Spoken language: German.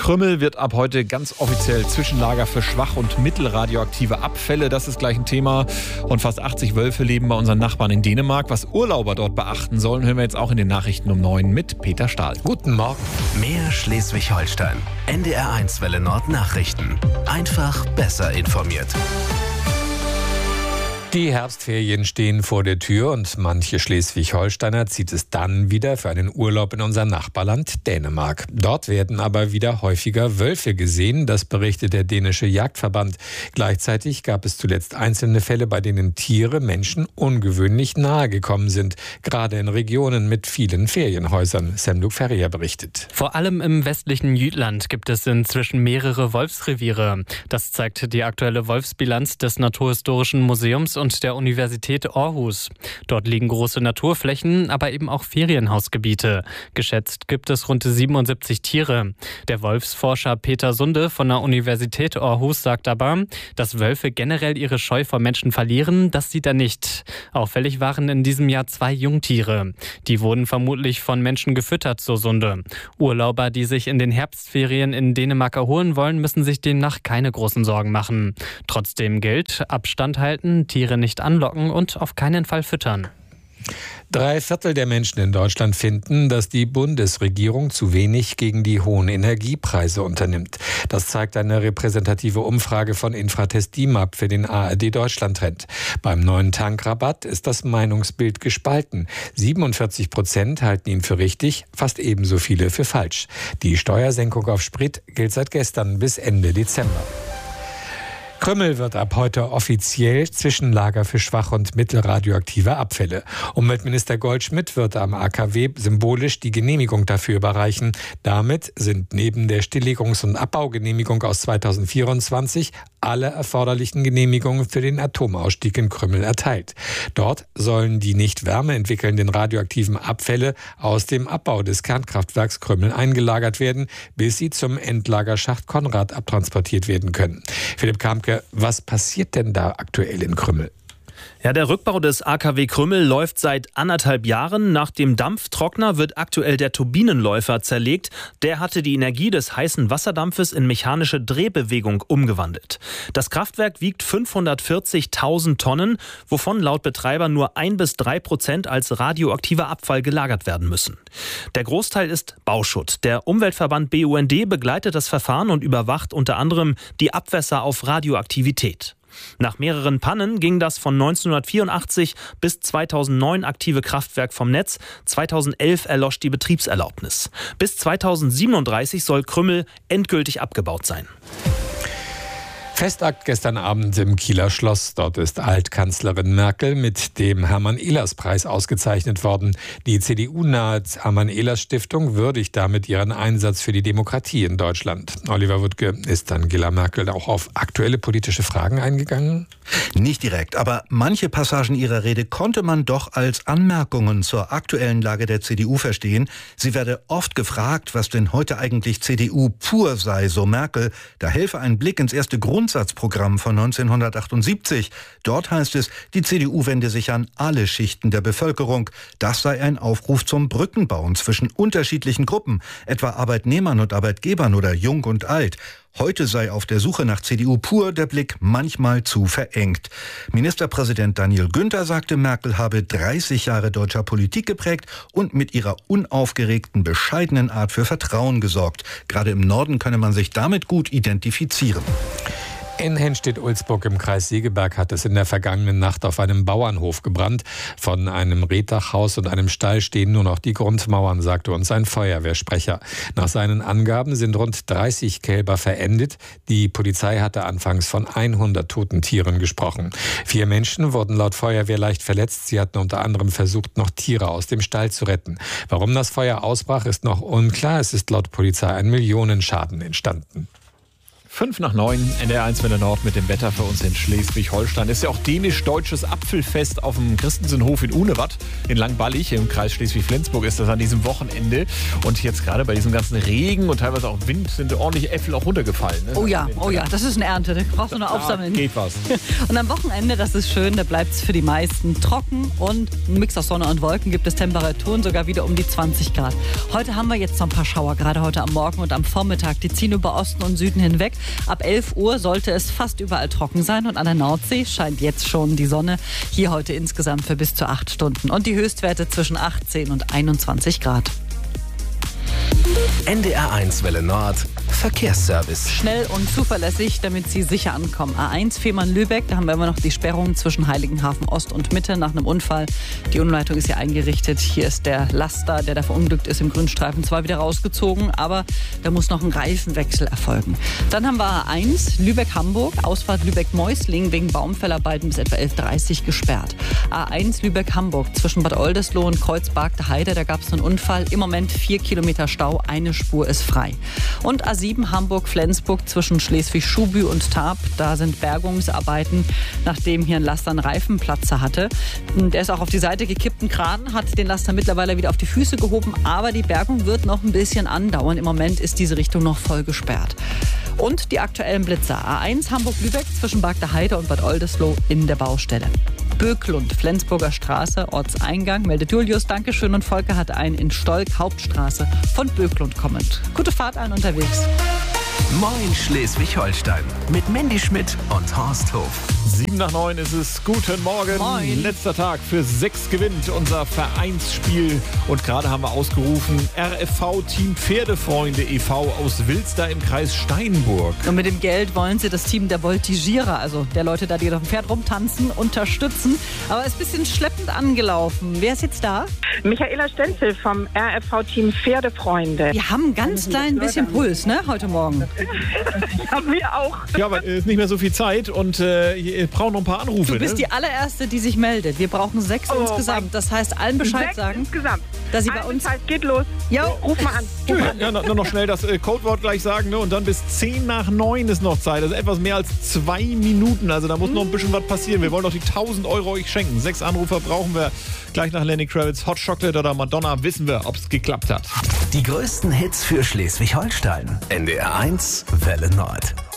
Krümmel wird ab heute ganz offiziell Zwischenlager für schwach- und mittelradioaktive Abfälle. Das ist gleich ein Thema. Und fast 80 Wölfe leben bei unseren Nachbarn in Dänemark. Was Urlauber dort beachten sollen, hören wir jetzt auch in den Nachrichten um 9 mit Peter Stahl. Guten Morgen. Mehr Schleswig-Holstein. NDR1 Welle Nord Nachrichten. Einfach besser informiert. Die Herbstferien stehen vor der Tür und manche Schleswig-Holsteiner zieht es dann wieder für einen Urlaub in unser Nachbarland Dänemark. Dort werden aber wieder häufiger Wölfe gesehen, das berichtet der dänische Jagdverband. Gleichzeitig gab es zuletzt einzelne Fälle, bei denen Tiere Menschen ungewöhnlich nahe gekommen sind, gerade in Regionen mit vielen Ferienhäusern. Semduk Ferrier berichtet. Vor allem im westlichen Jütland gibt es inzwischen mehrere Wolfsreviere. Das zeigt die aktuelle Wolfsbilanz des Naturhistorischen Museums und der Universität Aarhus. Dort liegen große Naturflächen, aber eben auch Ferienhausgebiete. Geschätzt gibt es rund 77 Tiere. Der Wolfsforscher Peter Sunde von der Universität Aarhus sagt aber, dass Wölfe generell ihre Scheu vor Menschen verlieren, das sieht er nicht. Auffällig waren in diesem Jahr 2 Jungtiere. Die wurden vermutlich von Menschen gefüttert, so Sunde. Urlauber, die sich in den Herbstferien in Dänemark erholen wollen, müssen sich demnach keine großen Sorgen machen. Trotzdem gilt, Abstand halten, Tiere nicht anlocken und auf keinen Fall füttern. 3/4 der Menschen in Deutschland finden, dass die Bundesregierung zu wenig gegen die hohen Energiepreise unternimmt. Das zeigt eine repräsentative Umfrage von Infratest DIMAP für den ARD Deutschland-Trend. Beim neuen Tankrabatt ist das Meinungsbild gespalten. 47% halten ihn für richtig, fast ebenso viele für falsch. Die Steuersenkung auf Sprit gilt seit gestern bis Ende Dezember. Krümmel wird ab heute offiziell Zwischenlager für schwach- und mittelradioaktive Abfälle. Umweltminister Goldschmidt wird am AKW symbolisch die Genehmigung dafür überreichen. Damit sind neben der Stilllegungs- und Abbaugenehmigung aus 2024 alle erforderlichen Genehmigungen für den Atomausstieg in Krümmel erteilt. Dort sollen die nicht wärmeentwickelnden radioaktiven Abfälle aus dem Abbau des Kernkraftwerks Krümmel eingelagert werden, bis sie zum Endlagerschacht Konrad abtransportiert werden können. Philipp Kamke, was passiert denn da aktuell in Krümmel? Ja, der Rückbau des AKW Krümmel läuft seit 1,5 Jahren. Nach dem Dampftrockner wird aktuell der Turbinenläufer zerlegt. Der hatte die Energie des heißen Wasserdampfes in mechanische Drehbewegung umgewandelt. Das Kraftwerk wiegt 540.000 Tonnen, wovon laut Betreiber nur 1-3% als radioaktiver Abfall gelagert werden müssen. Der Großteil ist Bauschutt. Der Umweltverband BUND begleitet das Verfahren und überwacht unter anderem die Abwässer auf Radioaktivität. Nach mehreren Pannen ging das von 1984 bis 2009 aktive Kraftwerk vom Netz. 2011 erlosch die Betriebserlaubnis. Bis 2037 soll Krümmel endgültig abgebaut sein. Festakt gestern Abend im Kieler Schloss. Dort ist Altkanzlerin Merkel mit dem Hermann-Ehlers-Preis ausgezeichnet worden. Die CDU-nahe Hermann-Ehlers-Stiftung würdigt damit ihren Einsatz für die Demokratie in Deutschland. Oliver Wuttke, ist Angela Merkel auch auf aktuelle politische Fragen eingegangen? Nicht direkt, aber manche Passagen ihrer Rede konnte man doch als Anmerkungen zur aktuellen Lage der CDU verstehen. Sie werde oft gefragt, was denn heute eigentlich CDU pur sei, so Merkel. Da helfe ein Blick ins erste Grundsatzprogramm von 1978. Dort heißt es, die CDU wende sich an alle Schichten der Bevölkerung. Das sei ein Aufruf zum Brückenbauen zwischen unterschiedlichen Gruppen, etwa Arbeitnehmern und Arbeitgebern oder Jung und Alt. Heute sei auf der Suche nach CDU pur der Blick manchmal zu verengt. Ministerpräsident Daniel Günther sagte, Merkel habe 30 Jahre deutscher Politik geprägt und mit ihrer unaufgeregten, bescheidenen Art für Vertrauen gesorgt. Gerade im Norden könne man sich damit gut identifizieren. In Henstedt-Ulzburg im Kreis Segeberg hat es in der vergangenen Nacht auf einem Bauernhof gebrannt. Von einem Rehdachhaus und einem Stall stehen nur noch die Grundmauern, sagte uns ein Feuerwehrsprecher. Nach seinen Angaben sind rund 30 Kälber verendet. Die Polizei hatte anfangs von 100 toten Tieren gesprochen. 4 Menschen wurden laut Feuerwehr leicht verletzt. Sie hatten unter anderem versucht, noch Tiere aus dem Stall zu retten. Warum das Feuer ausbrach, ist noch unklar. Es ist laut Polizei ein Millionenschaden entstanden. 5:09, NDR1 Welle Nord mit dem Wetter für uns in Schleswig-Holstein. Ist ja auch dänisch-deutsches Apfelfest auf dem Christensenhof in Unewatt in Langballig im Kreis Schleswig-Flensburg ist das an diesem Wochenende. Und jetzt gerade bei diesem ganzen Regen und teilweise auch Wind sind ordentliche Äpfel auch runtergefallen. Ne? Oh ja, das ist eine Ernte, da brauchst du nur aufsammeln. Geht was. Und am Wochenende, das ist schön, da bleibt es für die meisten trocken und ein Mix aus Sonne und Wolken, gibt es Temperaturen sogar wieder um die 20 Grad. Heute haben wir jetzt noch ein paar Schauer, gerade heute am Morgen und am Vormittag. Die ziehen über Osten und Süden hinweg. Ab 11 Uhr sollte es fast überall trocken sein und an der Nordsee scheint jetzt schon die Sonne. Hier heute insgesamt für bis zu 8 Stunden. Und die Höchstwerte zwischen 18 und 21 Grad. NDR1 Welle Nord Verkehrsservice. Schnell und zuverlässig, damit Sie sicher ankommen. A1 Fehmarn-Lübeck, da haben wir immer noch die Sperrung zwischen Heiligenhafen Ost und Mitte nach einem Unfall. Die Umleitung ist ja eingerichtet. Hier ist der Laster, der da verunglückt ist, im Grünstreifen zwar wieder rausgezogen, aber da muss noch ein Reifenwechsel erfolgen. Dann haben wir A1 Lübeck-Hamburg, Ausfahrt Lübeck-Meusling wegen Baumfellarbeiten bis etwa 11:30 Uhr gesperrt. A1 Lübeck-Hamburg zwischen Bad Oldesloe und Kreuzberg der Heide, da gab es einen Unfall. Im Moment 4 Kilometer Stau, eine Spur ist frei. Und A7 Hamburg-Flensburg zwischen Schleswig-Schubü und Tarp. Da sind Bergungsarbeiten, nachdem hier ein Laster einen Reifenplatzer hatte. Der ist auch auf die Seite gekippt. Ein Kran hat den Laster mittlerweile wieder auf die Füße gehoben. Aber die Bergung wird noch ein bisschen andauern. Im Moment ist diese Richtung noch voll gesperrt. Und die aktuellen Blitzer. A1 Hamburg-Lübeck zwischen Barg der Heide und Bad Oldesloe in der Baustelle. Böklund, Flensburger Straße, Ortseingang, meldet Julius, Dankeschön. Und Volker hat einen in Stolk, Hauptstraße von Böklund kommend. Gute Fahrt allen unterwegs. Moin Schleswig-Holstein mit Mandy Schmidt und Horst Hof. 7:09 ist es. Guten Morgen. Moin. Letzter Tag für 6 gewinnt unser Vereinsspiel. Und gerade haben wir ausgerufen RFV Team Pferdefreunde e.V. aus Wilster im Kreis Steinburg. Und mit dem Geld wollen sie das Team der Voltigierer, also der Leute da, die auf dem Pferd rumtanzen, unterstützen. Aber es ist ein bisschen schleppend angelaufen. Wer ist jetzt da? Michaela Stenzel vom RFV Team Pferdefreunde. Wir haben ein ganz klein bisschen Puls, ne, heute Morgen. Haben wir auch. Ja, aber es ist nicht mehr so viel Zeit und ihr braucht noch ein paar Anrufe. Du bist die allererste, die sich meldet. Wir brauchen 6 insgesamt. Das heißt, allen Bescheid 6 sagen, insgesamt. dass sie bei uns... Bescheid, geht los. Jo. Ruf mal an. Ja, nur noch schnell das Codewort gleich sagen, ne? Und dann bis 10:09 ist noch Zeit. Also etwas mehr als 2 Minuten. Also da muss noch ein bisschen was passieren. Wir wollen doch die 1.000 Euro euch schenken. 6 Anrufer brauchen wir. Gleich nach Lenny Kravitz, Hot Chocolate oder Madonna wissen wir, ob es geklappt hat. Die größten Hits für Schleswig-Holstein. NDR1 Welle Nord.